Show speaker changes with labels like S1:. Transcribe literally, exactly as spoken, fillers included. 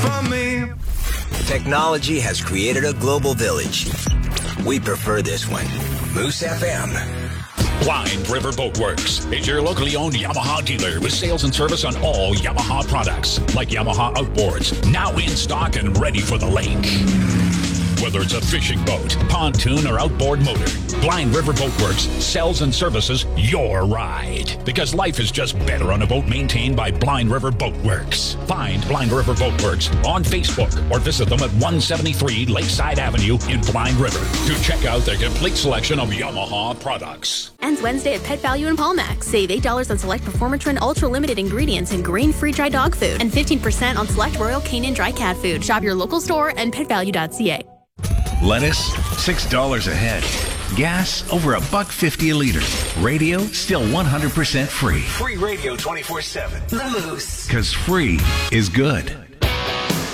S1: for me.
S2: Technology has created a global village. We prefer this one. Moose F M.
S3: Blind River Boat Works is your locally owned Yamaha dealer with sales and service on all Yamaha products, like Yamaha outboards, now in stock and ready for the lake. Whether it's a fishing boat, pontoon, or outboard motor, Blind River Boat Works sells and services your ride. Because life is just better on a boat maintained by Blind River Boat Works. Find Blind River Boat Works on Facebook or visit them at one seventy-three Lakeside Avenue in Blind River to check out their complete selection of Yamaha products.
S4: Ends Wednesday at Pet Value in Palmax. Save eight dollars on select Performatrin Ultra Limited ingredients and grain-free dry dog food and fifteen percent on select Royal Canin dry cat food. Shop your local store and pet value dot c a.
S5: Lettuce, six dollars a head. Gas, over a buck fifty a liter. Radio, still one hundred percent free.
S2: Free radio twenty-four seven. The Moose.
S5: Because free is good.